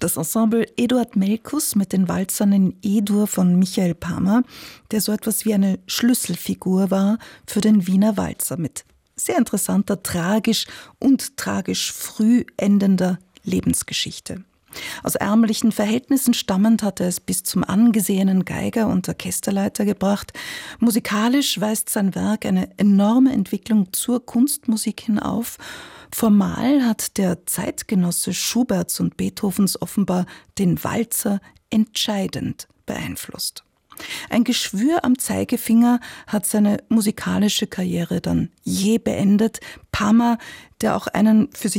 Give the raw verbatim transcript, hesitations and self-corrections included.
Das Ensemble Eduard Melkus mit den Walzern in E-Dur von Michael Pammer, der so etwas wie eine Schlüsselfigur war für den Wiener Walzer mit sehr interessanter, tragisch und tragisch früh endender Lebensgeschichte. Aus ärmlichen Verhältnissen stammend hat er es bis zum angesehenen Geiger und Orchesterleiter gebracht. Musikalisch weist sein Werk eine enorme Entwicklung zur Kunstmusik hin auf. Formal hat der Zeitgenosse Schuberts und Beethovens offenbar den Walzer entscheidend beeinflusst. Ein Geschwür am Zeigefinger hat seine musikalische Karriere dann je beendet. Pammer, der auch einen für sich